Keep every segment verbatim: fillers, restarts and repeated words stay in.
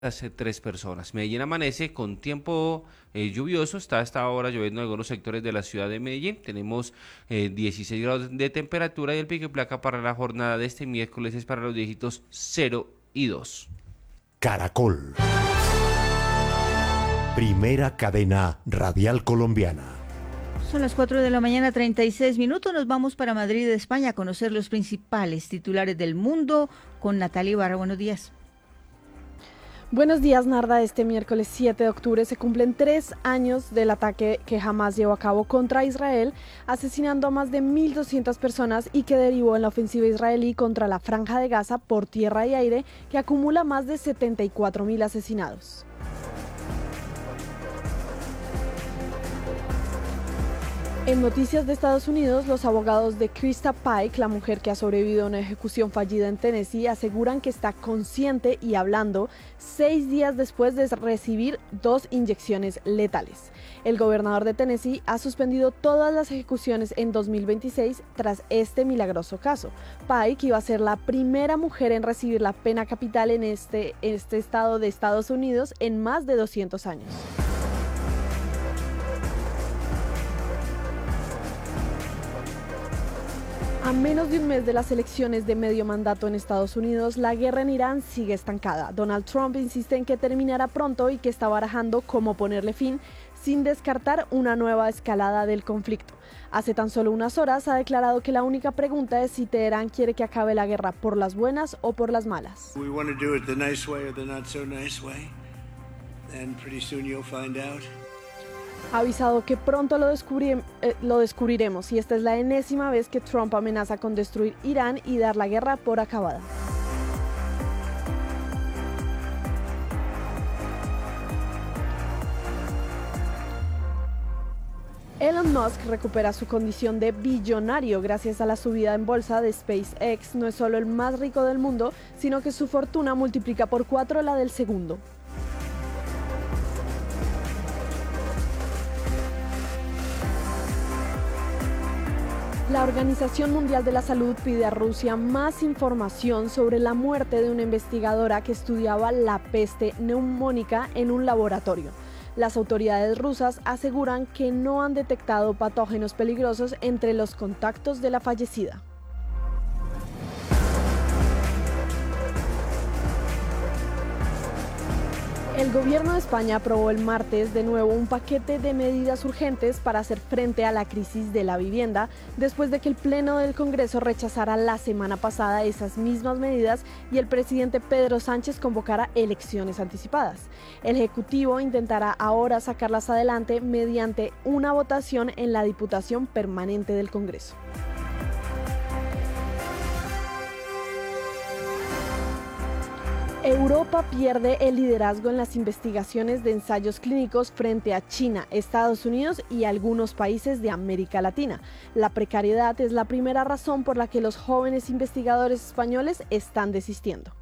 Las eh, tres personas. Medellín amanece con tiempo eh, lluvioso, está a esta hora lloviendo en algunos sectores de la ciudad de Medellín. Tenemos eh, dieciséis grados de temperatura y el pico y placa para la jornada de este miércoles es para los dígitos cero y dos. Caracol. Primera cadena radial colombiana. Son las cuatro de la mañana, treinta y seis minutos. Nos vamos para Madrid, España, a conocer los principales titulares del mundo con Natalia Ibarra. Buenos días. Buenos días, Narda. Este miércoles siete de octubre se cumplen tres años del ataque que Hamás llevó a cabo contra Israel, asesinando a más de mil doscientas personas y que derivó en la ofensiva israelí contra la Franja de Gaza por tierra y aire, que acumula más de setenta y cuatro mil asesinados. En noticias de Estados Unidos, los abogados de Krista Pike, la mujer que ha sobrevivido a una ejecución fallida en Tennessee, aseguran que está consciente y hablando seis días después de recibir dos inyecciones letales. El gobernador de Tennessee ha suspendido todas las ejecuciones en dos mil veintiséis tras este milagroso caso. Pike iba a ser la primera mujer en recibir la pena capital en este, este estado de Estados Unidos en más de doscientos años. A menos de un mes de las elecciones de medio mandato en Estados Unidos, la guerra en Irán sigue estancada. Donald Trump insiste en que terminará pronto y que está barajando cómo ponerle fin, sin descartar una nueva escalada del conflicto. Hace tan solo unas horas ha declarado que la única pregunta es si Teherán quiere que acabe la guerra por las buenas o por las malas. We want to do it the nice way or the not so nice way. And pretty soon you'll find out. Ha avisado que pronto lo, descubri- eh, lo descubriremos y esta es la enésima vez que Trump amenaza con destruir Irán y dar la guerra por acabada. Elon Musk recupera su condición de billonario gracias a la subida en bolsa de SpaceX. No es solo el más rico del mundo, sino que su fortuna multiplica por cuatro la del segundo. La Organización Mundial de la Salud pide a Rusia más información sobre la muerte de una investigadora que estudiaba la peste neumónica en un laboratorio. Las autoridades rusas aseguran que no han detectado patógenos peligrosos entre los contactos de la fallecida. El gobierno de España aprobó el martes de nuevo un paquete de medidas urgentes para hacer frente a la crisis de la vivienda, después de que el Pleno del Congreso rechazara la semana pasada esas mismas medidas y el presidente Pedro Sánchez convocara elecciones anticipadas. El Ejecutivo intentará ahora sacarlas adelante mediante una votación en la Diputación Permanente del Congreso. Europa pierde el liderazgo en las investigaciones de ensayos clínicos frente a China, Estados Unidos y algunos países de América Latina. La precariedad es la primera razón por la que los jóvenes investigadores españoles están desistiendo.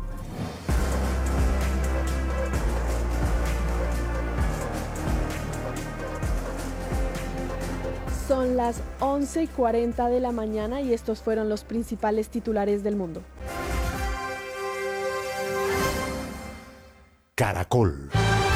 Son las once y cuarenta de la mañana y estos fueron los principales titulares del mundo. Caracol.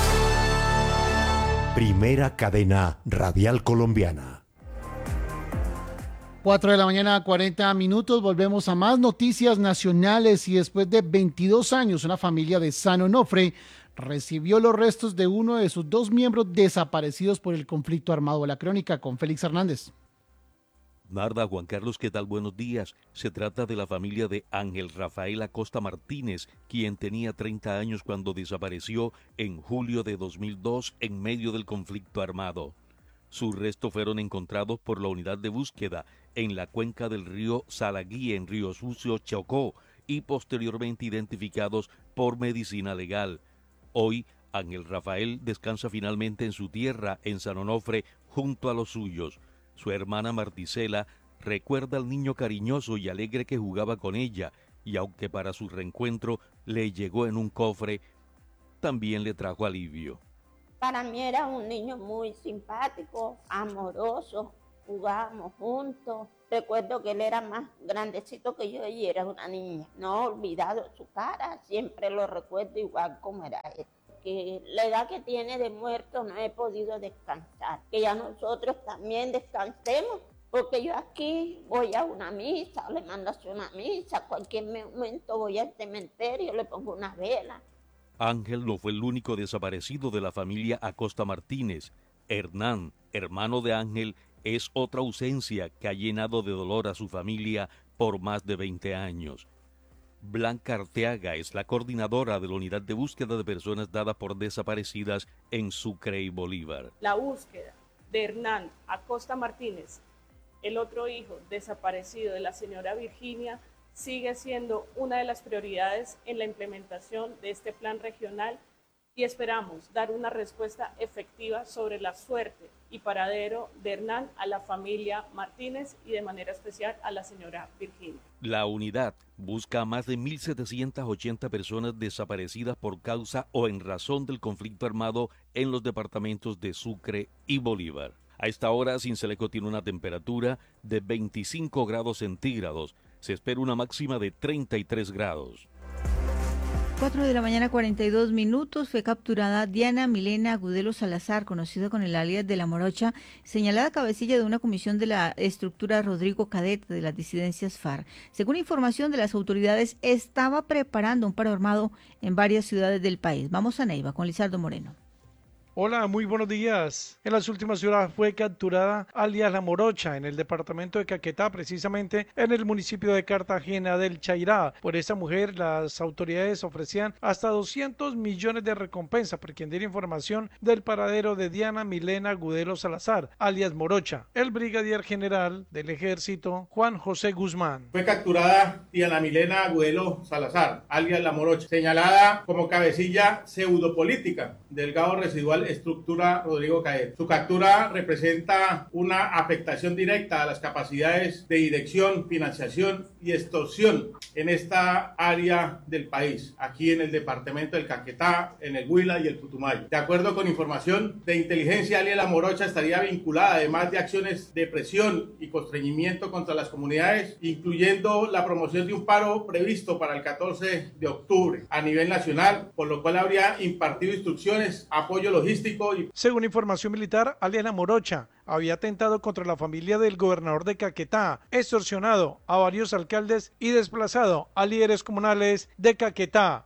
Primera cadena radial colombiana. cuatro de la mañana, cuarenta minutos. Volvemos a más noticias nacionales y después de veintidós años, una familia de San Onofre recibió los restos de uno de sus dos miembros desaparecidos por el conflicto armado. La crónica con Félix Hernández. Narda, Juan Carlos, ¿qué tal? Buenos días. Se trata de la familia de Ángel Rafael Acosta Martínez, quien tenía treinta años cuando desapareció en julio de dos mil dos en medio del conflicto armado. Sus restos fueron encontrados por la unidad de búsqueda en la cuenca del río Salaguí, en Río Sucio, Chocó, y posteriormente identificados por Medicina Legal. Hoy, Ángel Rafael descansa finalmente en su tierra, en San Onofre, junto a los suyos. Su hermana Marticela recuerda al niño cariñoso y alegre que jugaba con ella, y aunque para su reencuentro le llegó en un cofre, también le trajo alivio. Para mí era un niño muy simpático, amoroso, jugábamos juntos. Recuerdo que él era más grandecito que yo y era una niña. No he olvidado su cara, siempre lo recuerdo igual como era él. Que la edad que tiene de muerto no he podido descansar. Que ya nosotros también descansemos, porque yo aquí voy a una misa, le mando a hacer una misa, cualquier momento voy al cementerio, le pongo una vela. Ángel no fue el único desaparecido de la familia Acosta Martínez. Hernán, hermano de Ángel, es otra ausencia que ha llenado de dolor a su familia por más de veinte años. Blanca Arteaga es la coordinadora de la Unidad de Búsqueda de Personas Dadas por Desaparecidas en Sucre y Bolívar. La búsqueda de Hernán Acosta Martínez, el otro hijo desaparecido de la señora Virginia, sigue siendo una de las prioridades en la implementación de este plan regional y esperamos dar una respuesta efectiva sobre la suerte y paradero de Hernán a la familia Martínez y de manera especial a la señora Virginia. La unidad busca a más de mil setecientas ochenta personas desaparecidas por causa o en razón del conflicto armado en los departamentos de Sucre y Bolívar. A esta hora, Sincelejo tiene una temperatura de veinticinco grados centígrados. Se espera una máxima de treinta y tres grados. cuatro de la mañana, cuarenta y dos minutos, fue capturada Diana Milena Agudelo Salazar, conocida con el alias de La Morocha, señalada cabecilla de una comisión de la estructura Rodrigo Cadete de las disidencias FARC. Según información de las autoridades, estaba preparando un paro armado en varias ciudades del país. Vamos a Neiva con Lizardo Moreno. Hola, muy buenos días. En las últimas horas fue capturada alias La Morocha en el departamento de Caquetá, precisamente en el municipio de Cartagena del Chairá. Por esta mujer, las autoridades ofrecían hasta doscientos millones de recompensa por quien diera información del paradero de Diana Milena Agudelo Salazar, alias Morocha. El brigadier general del ejército, Juan José Guzmán. Fue capturada Diana Milena Agudelo Salazar, alias La Morocha, señalada como cabecilla pseudopolítica del gado residual estructura Rodrigo Cadet. Su captura representa una afectación directa a las capacidades de dirección, financiación y extorsión en esta área del país, aquí en el departamento del Caquetá, en el Huila y el Putumayo. De acuerdo con información de inteligencia, alias La Morocha estaría vinculada, además de acciones de presión y constreñimiento contra las comunidades, incluyendo la promoción de un paro previsto para el catorce de octubre a nivel nacional, por lo cual habría impartido instrucciones, apoyo logístico. Y... Según información militar, alias La Morocha había atentado contra la familia del gobernador de Caquetá, extorsionado a varios alcaldes y desplazado a líderes comunales de Caquetá.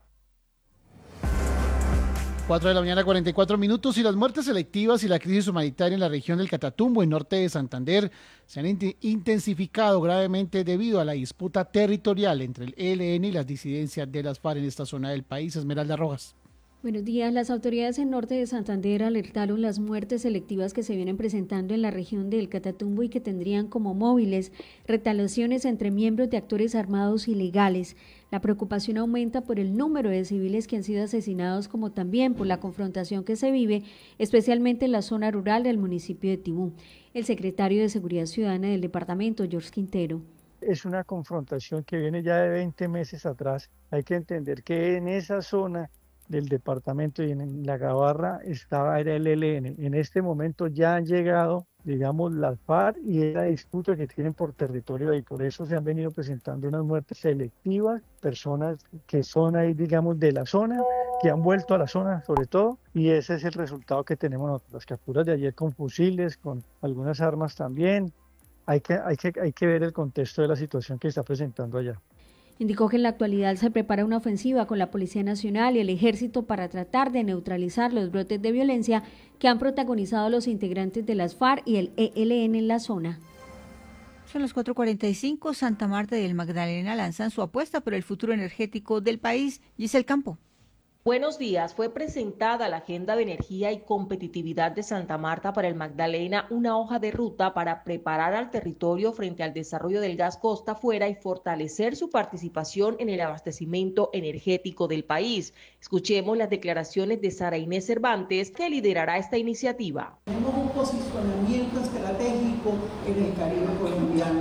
cuatro de la mañana, cuarenta y cuatro minutos, y las muertes selectivas y la crisis humanitaria en la región del Catatumbo, en norte de Santander, se han intensificado gravemente debido a la disputa territorial entre el E L N y las disidencias de las FARC en esta zona del país. Esmeralda Rojas. Buenos días. Las autoridades en norte de Santander alertaron las muertes selectivas que se vienen presentando en la región del Catatumbo y que tendrían como móviles retaliaciones entre miembros de actores armados ilegales. La preocupación aumenta por el número de civiles que han sido asesinados, como también por la confrontación que se vive, especialmente en la zona rural del municipio de Tibú. El secretario de Seguridad Ciudadana del departamento, George Quintero. Es una confrontación que viene ya de veinte meses atrás. Hay que entender que en esa zona del departamento y en la Gabarra estaba era el E L N. En este momento ya han llegado, digamos, las FARC y la disputa que tienen por territorio y por eso se han venido presentando unas muertes selectivas, personas que son ahí, digamos, de la zona, que han vuelto a la zona sobre todo, y ese es el resultado que tenemos nosotros. Las capturas de ayer con fusiles, con algunas armas también. Hay que, hay que, hay que ver el contexto de la situación que está presentando allá. Indicó que en la actualidad se prepara una ofensiva con la Policía Nacional y el Ejército para tratar de neutralizar los brotes de violencia que han protagonizado los integrantes de las FARC y el E L N en la zona. Son las cuatro cuarenta y cinco. Santa Marta y el Magdalena lanzan su apuesta por el futuro energético del país. Giselle Campo. Buenos días. Fue presentada la Agenda de Energía y Competitividad de Santa Marta para el Magdalena, una hoja de ruta para preparar al territorio frente al desarrollo del gas costa afuera y fortalecer su participación en el abastecimiento energético del país. Escuchemos las declaraciones de Sara Inés Cervantes, que liderará esta iniciativa. Tenemos un posicionamiento estratégico en el Caribe colombiano,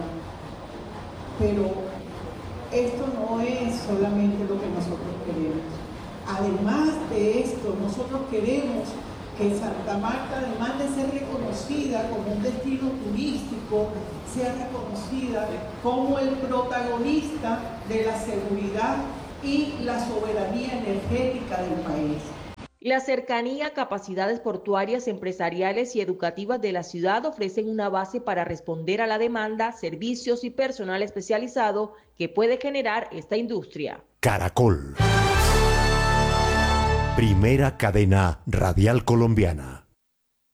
pero esto no es solamente lo que nosotros queremos. Además de esto, nosotros queremos que Santa Marta, además de ser reconocida como un destino turístico, sea reconocida como el protagonista de la seguridad y la soberanía energética del país. La cercanía, capacidades portuarias, empresariales y educativas de la ciudad ofrecen una base para responder a la demanda, servicios y personal especializado que puede generar esta industria. Caracol. Primera cadena radial colombiana.